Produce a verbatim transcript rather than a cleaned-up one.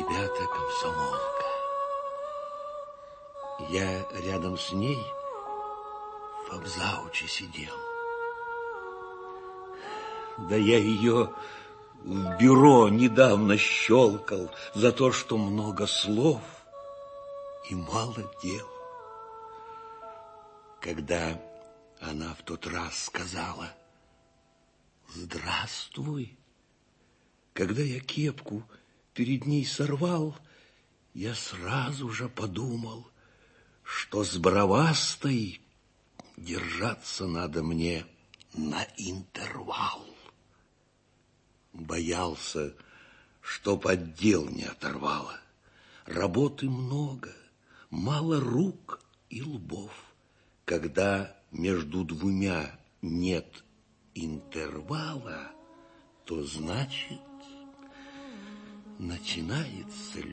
ребята, комсомолка. Я рядом с ней в фабзауче сидел. Да я ее в бюро недавно щелкал за то, что много слов и мало дел. Когда она в тот раз сказала «Здравствуй», когда я кепку перед ней сорвал, я сразу же подумал, что с бровастой держаться надо мне на интервал. Боялся, чтоб отдел не оторвало. Работы много, мало рук и лбов. Когда между двумя нет интервала, то значит начинается